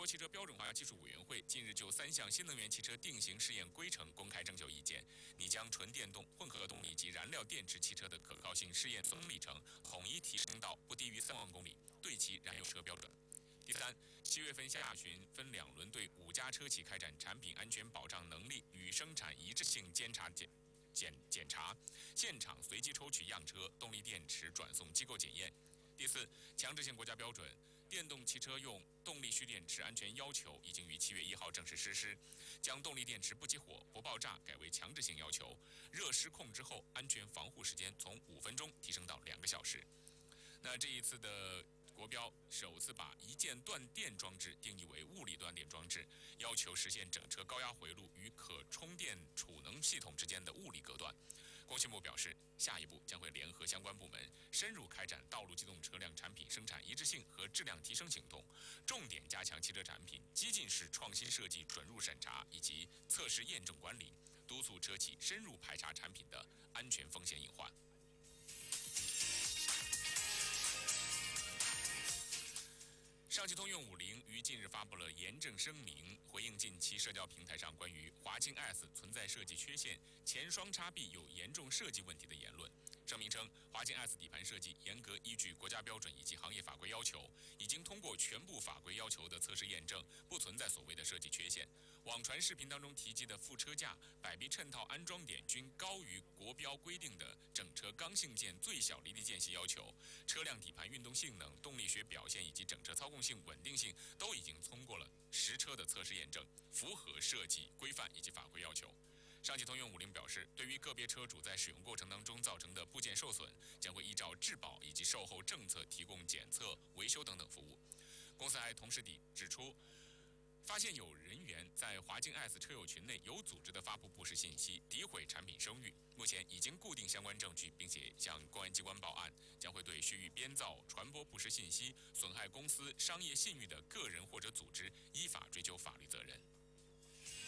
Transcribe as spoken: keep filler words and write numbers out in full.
国汽车标准化技术委员会近日就三项新能源汽车定型试验规程公开征求意见，拟将纯电动、混合动力及燃料电池汽车的可靠性试验总里程统一提升到不低于三万公里，对其燃油车标准。第三，七月份下旬分两轮对五家车企开展产品安全保障能力与生产一致性监察检检检查，现场随机抽取样车、动力电池转送机构检验。第四，强制性国家标准电动汽车用动力蓄电池安全要求已经于七月一号正式实施，将动力电池不起火、不爆炸改为强制性要求，热失控之后安全防护时间从五分钟提升到两个小时。那这一次的国标首次把一键断电装置定义为物理断电装置，要求实现整车高压回路与可充电储能系统之间的物理隔断。工信部表示，下一步将会联合相关部门，深入开展道路机动车辆产品生产一致性和质量提升行动，重点加强汽车产品激进式创新设计准入审查以及测试验证管理，督促车企深入排查产品的安全风险隐患。上汽通用五菱于近日发布了严正声明，回应近期社交平台上关于华擎 S 存在设计缺陷、前双叉臂有严重设计问题的言论。声明称，华擎 S 底盘设计严格依据国家标准以及行业法规要求，已经通过全部法规要求的测试验证，不存在所谓的设计缺陷。网传视频当中提及的副车架、摆臂衬套安装点均高于国标规定的整车刚性件最小离地间隙要求，车辆底盘运动性能、动力学表现以及整车操控性、稳定性都已经通过了实车的测试验证，符合设计规范以及法规要求。上汽通用五菱表示，对于个别车主在使用过程当中造成的部件受损，将会依照质保以及售后政策提供检测、维修等等服务。公司还同时地指出，发现有人员在华擎 S 车友群内有组织地发布不实信息，诋毁产品声誉，目前已经固定相关证据，并且向公安机关报案，将会对蓄意编造、传播不实信息、损害公司商业信誉的个人或者组织依法追究法律责任。